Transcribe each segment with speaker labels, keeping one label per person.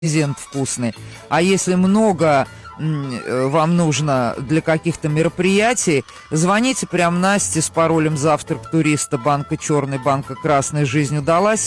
Speaker 1: презент вкусный. А если много вам нужно для каких-то мероприятий, звоните прям Насте с паролем «Завтрак туриста», банка «Черный», банка «Красная», «Жизнь удалась»,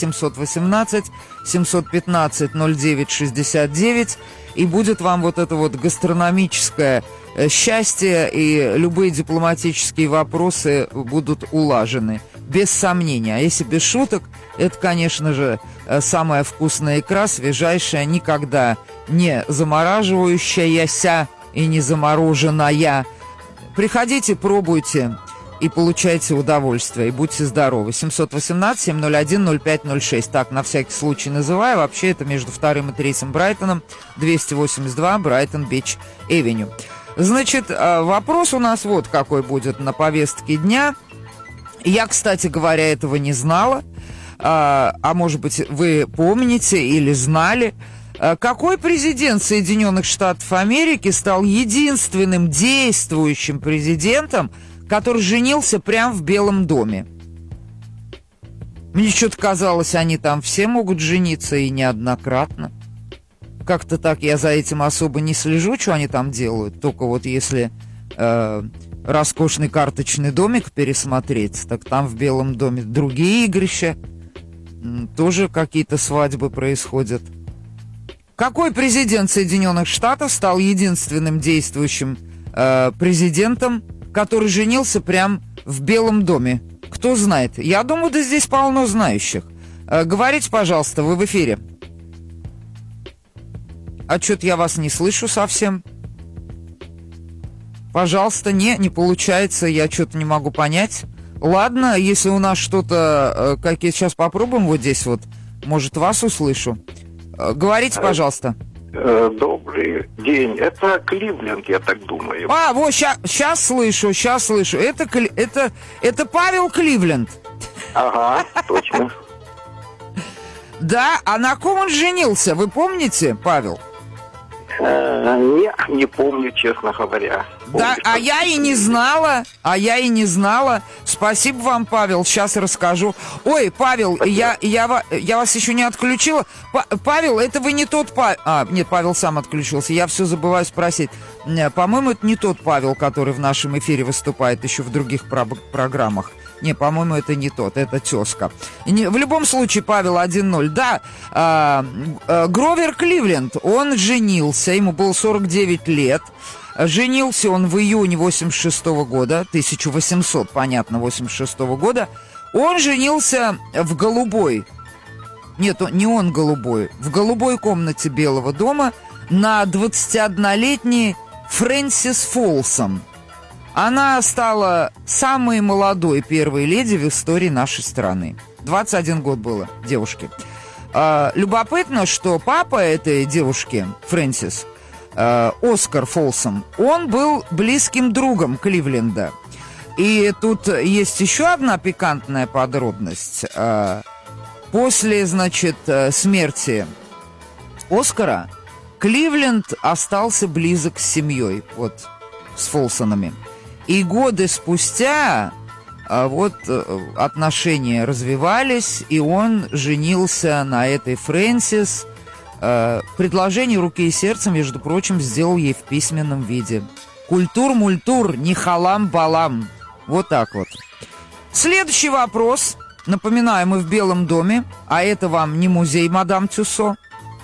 Speaker 1: 718-715-09-69, и будет вам вот это вот гастрономическое счастье, и любые дипломатические вопросы будут улажены, без сомнения. А если без шуток, это, конечно же, самая вкусная икра, свежайшая, никогда не замораживающаяся и не замороженная. Приходите, пробуйте и получайте удовольствие, и будьте здоровы. 718-701-0506. Так, на всякий случай называю. Вообще, это между 2-м и 3-м Брайтоном, 282 Брайтон-Бич-Эвеню. Значит, вопрос у нас вот какой будет на повестке дня. Я, кстати говоря, этого не знала. А может быть, вы помните или знали. Какой президент Соединенных Штатов Америки стал единственным действующим президентом, который женился прямо в Белом доме? Мне что-то казалось, они там все могут жениться и неоднократно. Как-то так я за этим особо не слежу, что они там делают. Только вот если роскошный карточный домик пересмотреть, так там в Белом доме другие игрища. Тоже какие-то свадьбы происходят. Какой президент Соединенных Штатов стал единственным действующим президентом, который женился прямо в Белом доме? Кто знает? Я думаю, да здесь полно знающих. Говорите, пожалуйста, вы в эфире. А что-то я вас не слышу совсем. Пожалуйста, не получается, я что-то не могу понять. Ладно, если у нас что-то, какие сейчас попробуем вот здесь вот, может, вас услышу. Говорите, пожалуйста.
Speaker 2: Добрый день. Это Кливленд, я так думаю.
Speaker 1: Вот, сейчас слышу. Это Павел Кливленд.
Speaker 2: Ага, точно.
Speaker 1: Да, а на ком он женился, вы помните, Павел?
Speaker 2: Не помню, честно говоря.
Speaker 1: Да, а я и не знала. Спасибо вам, Павел, сейчас расскажу. Ой, Павел, я вас еще не отключила. Павел, это вы не тот Павел. Нет, Павел сам отключился. Я все забываю спросить. По-моему, это не тот Павел, который в нашем эфире выступает еще в других программах. Не, по-моему, это не тот, это тезка. В любом случае, Павел 1-0. Да, Гровер Кливленд, он женился, ему было 49 лет. Женился он в июне 86-го года, 1800, понятно, 86-го года. Он женился в голубой, нет, не он голубой, в голубой комнате Белого дома на 21-летней Фрэнсис Фолсом. Она стала самой молодой первой леди в истории нашей страны. 21 год было девушке. Любопытно, что папа этой девушки, Фрэнсис, Оскар Фолсом, он был близким другом Кливленда. И тут есть еще одна пикантная подробность. После, значит, смерти Оскара Кливленд остался близок с семьей, вот, с Фолсонами. И годы спустя отношения развивались, и он женился на этой Фрэнсис. Предложение руки и сердца, между прочим, сделал ей в письменном виде. Культур-мультур, не халам-балам. Вот так вот. Следующий вопрос. Напоминаю, мы в Белом доме, а это вам не музей мадам Тюссо.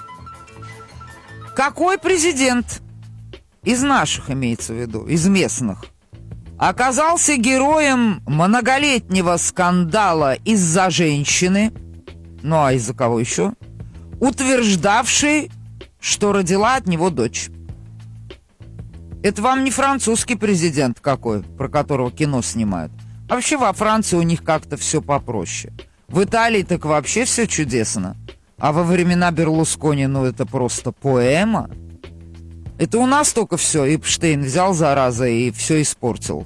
Speaker 1: Какой президент, из наших имеется в виду, из местных, оказался героем многолетнего скандала из-за женщины, ну а из-за кого еще, утверждавшей, что родила от него дочь? Это вам не французский президент какой, про которого кино снимают. А вообще во Франции у них как-то все попроще. В Италии так вообще все чудесно. А во времена Берлускони, ну это просто поэма. Это у нас только все. Эпштейн взял, зараза, и все испортил.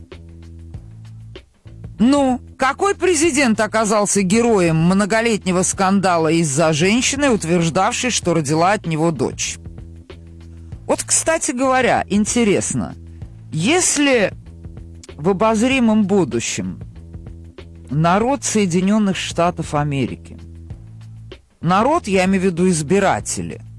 Speaker 1: Ну, какой президент оказался героем многолетнего скандала из-за женщины, утверждавшей, что родила от него дочь? Вот, кстати говоря, интересно, если в обозримом будущем народ Соединенных Штатов Америки, народ, я имею в виду избиратели,